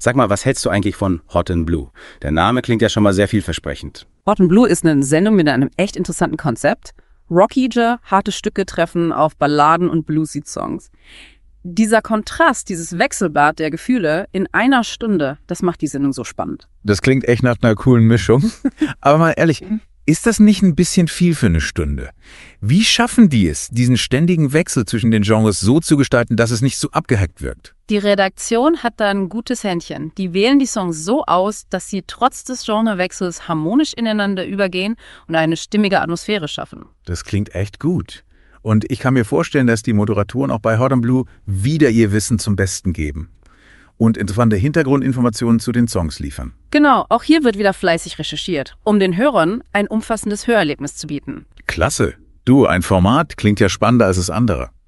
Sag mal, was hältst du eigentlich von Hot and Blue? Der Name klingt ja schon mal sehr vielversprechend. Hot and Blue ist eine Sendung mit einem echt interessanten Konzept. Rockige, harte Stücke treffen auf Balladen und Bluesy-Songs. Dieser Kontrast, dieses Wechselbad der Gefühle in einer Stunde, das macht die Sendung so spannend. Das klingt echt nach einer coolen Mischung. Aber mal ehrlich, ist das nicht ein bisschen viel für eine Stunde? Wie schaffen die es, diesen ständigen Wechsel zwischen den Genres so zu gestalten, dass es nicht so abgehackt wirkt? Die Redaktion hat da ein gutes Händchen. Die wählen die Songs so aus, dass sie trotz des Genrewechsels harmonisch ineinander übergehen und eine stimmige Atmosphäre schaffen. Das klingt echt gut. Und ich kann mir vorstellen, dass die Moderatoren auch bei Hot and Blue wieder ihr Wissen zum Besten geben und interessante Hintergrundinformationen zu den Songs liefern. Genau, auch hier wird wieder fleißig recherchiert, um den Hörern ein umfassendes Hörerlebnis zu bieten. Klasse. Du, ein Format klingt ja spannender als das andere.